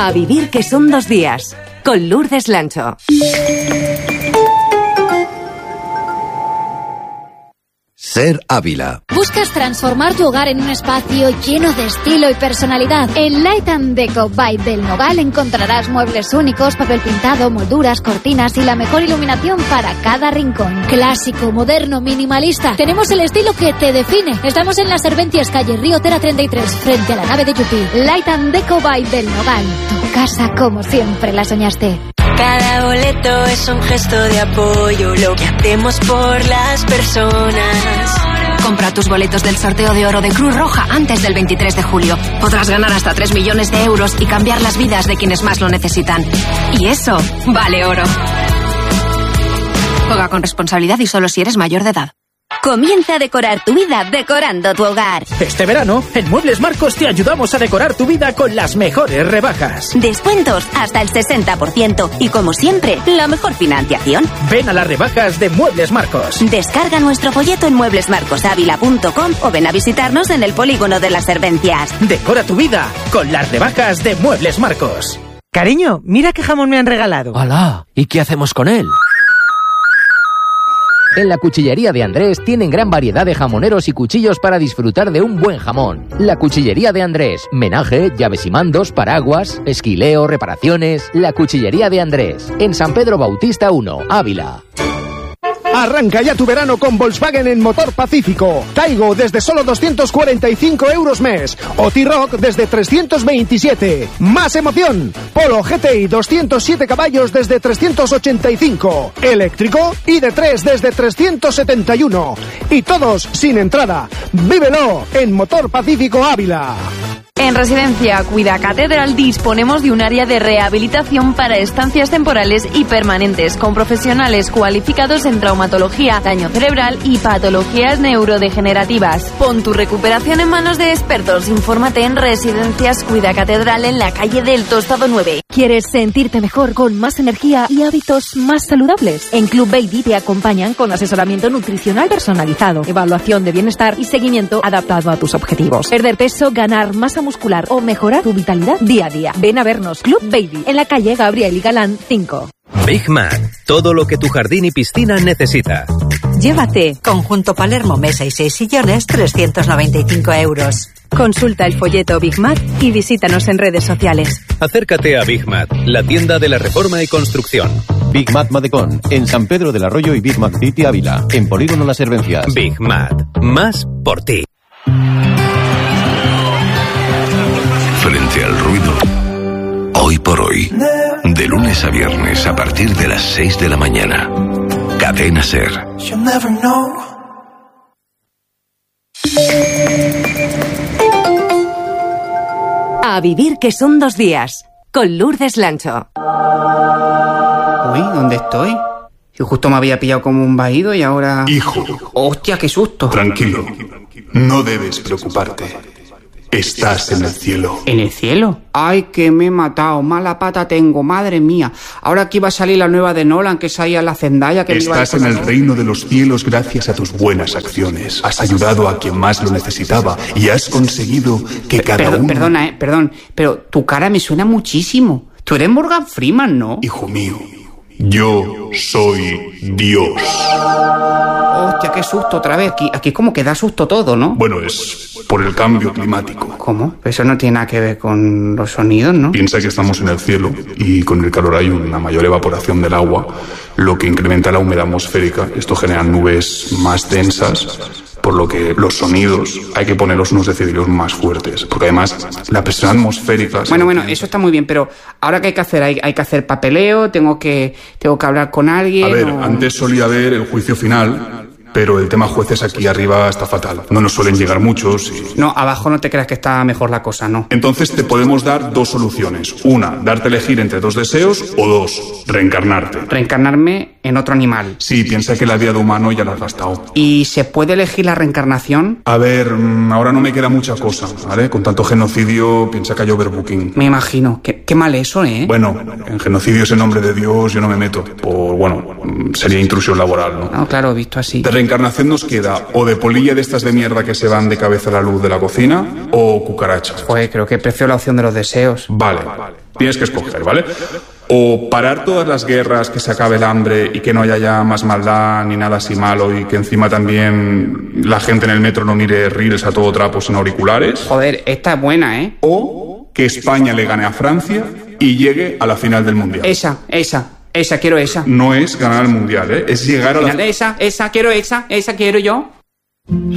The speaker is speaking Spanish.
A vivir que son 2 días, con Lourdes Lancho. Ser Ávila. ¿Buscas transformar tu hogar en un espacio lleno de estilo y personalidad? En Light & Deco by Del Nogal encontrarás muebles únicos, papel pintado, molduras, cortinas y la mejor iluminación para cada rincón. Clásico, moderno, minimalista. Tenemos el estilo que te define. Estamos en Las Serventias, calle Río Tera 33, frente a la nave de Yupi. Light & Deco by Del Nogal. Tu casa como siempre la soñaste. Cada boleto es un gesto de apoyo, lo que hacemos por las personas. Compra tus boletos del sorteo de oro de Cruz Roja antes del 23 de julio. Podrás ganar hasta 3 millones de euros y cambiar las vidas de quienes más lo necesitan. Y eso vale oro. Juega con responsabilidad y solo si eres mayor de edad. Comienza a decorar tu vida decorando tu hogar. Este verano, en Muebles Marcos te ayudamos a decorar tu vida con las mejores rebajas. Descuentos hasta el 60% y, como siempre, la mejor financiación. Ven a las rebajas de Muebles Marcos. Descarga nuestro folleto en mueblesmarcosavila.com o ven a visitarnos en el polígono de Las Servencias. Decora tu vida con las rebajas de Muebles Marcos. Cariño, mira qué jamón me han regalado. ¡Hala! ¿Y qué hacemos con él? En la Cuchillería de Andrés tienen gran variedad de jamoneros y cuchillos para disfrutar de un buen jamón. La Cuchillería de Andrés. Menaje, llaves y mandos, paraguas, esquileo, reparaciones. La Cuchillería de Andrés. En San Pedro Bautista 1, Ávila. Arranca ya tu verano con Volkswagen en Motor Pacífico. Taigo desde solo 245 euros mes. O T-Roc desde 327. ¡Más emoción! Polo GTI 207 caballos desde 385. Eléctrico ID3 desde 371. Y todos sin entrada. ¡Vívelo en Motor Pacífico Ávila! En Residencia Cuida Catedral disponemos de un área de rehabilitación para estancias temporales y permanentes, con profesionales cualificados en traumatología, daño cerebral y patologías neurodegenerativas. Pon tu recuperación en manos de expertos. Infórmate en Residencias Cuida Catedral en la calle del Tostado 9. ¿Quieres sentirte mejor, con más energía y hábitos más saludables? En Club Baby te acompañan con asesoramiento nutricional personalizado, evaluación de bienestar y seguimiento adaptado a tus objetivos. Perder peso, ganar masa muscular o mejorar tu vitalidad día a día. Ven a vernos. Club Baby, en la calle Gabriel y Galán 5. Big Mac, todo lo que tu jardín y piscina necesita. Llévate conjunto Palermo, mesa y 6 sillones, 395 euros. Consulta el folleto Big Mac y visítanos en redes sociales. Acércate a Big Mac, la tienda de la reforma y construcción. Big Mac Madecón, en San Pedro del Arroyo y Big Mac City Ávila, en Polígono Las Servencias. Big Mac, más por ti. Frente al ruido, hoy por hoy, de lunes a viernes a partir de las 6 de la mañana. Cadena Ser. A vivir que son 2 días, con Lourdes Lancho. Uy, ¿dónde estoy? Si justo me había pillado como un vaído y ahora... Hijo. ¡Hostia, qué susto! Tranquilo, no debes preocuparte. Estás en el cielo. ¿En el cielo? Ay, que me he matado. Mala pata tengo, madre mía. Ahora aquí va a salir la nueva de Nolan, que es ahí a la Zendaya. Que estás en el reino de los cielos gracias a tus buenas acciones. Has ayudado a quien más lo necesitaba y has conseguido que cada uno... Perdón, pero tu cara me suena muchísimo. Tú eres Morgan Freeman, ¿no? Hijo mío, yo soy Dios. Hostia, qué susto otra vez. Aquí como que da susto todo, ¿no? Bueno, es por el cambio climático. ¿Cómo? Eso no tiene nada que ver con los sonidos, ¿no? Piensa que estamos en el cielo y con el calor hay una mayor evaporación del agua, lo que incrementa la humedad atmosférica. Esto genera nubes más densas, por lo que los sonidos hay que ponerlos unos decibelios más fuertes, porque además la presión atmosférica... Bueno, eso está muy bien, pero ¿ahora qué hay que hacer? ¿Hay que hacer papeleo? ¿Tengo que hablar con alguien? A ver, antes solía haber el juicio final... Pero el tema jueces aquí arriba está fatal. No nos suelen llegar muchos y... No, abajo no te creas que está mejor la cosa, ¿no? Entonces te podemos dar 2 soluciones. Una, darte a elegir entre 2 deseos, o 2, reencarnarte. ¿Reencarnarme en otro animal? Sí, piensa que la vida de humano ya la has gastado. ¿Y se puede elegir la reencarnación? A ver, ahora no me queda mucha cosa, ¿vale? Con tanto genocidio, piensa que hay overbooking. Me imagino. Qué mal eso, ¿eh? Bueno, en genocidios en nombre de Dios yo no me meto. Sería intrusión laboral, ¿no? No, claro, visto así. De reencarnación nos queda o de polilla de estas de mierda que se van de cabeza a la luz de la cocina, o cucarachas. Pues creo que prefiero la opción de los deseos. Vale. Tienes que escoger, ¿vale? O parar todas las guerras, que se acabe el hambre y que no haya ya más maldad ni nada así malo, y que encima también la gente en el metro no mire reels a todo trapo sin auriculares. Joder, esta es buena, ¿eh? O que España le gane a Francia y llegue a la final del Mundial. Esa, quiero esa. No es ganar el Mundial, ¿eh? Es llegar a la final. Esa quiero yo.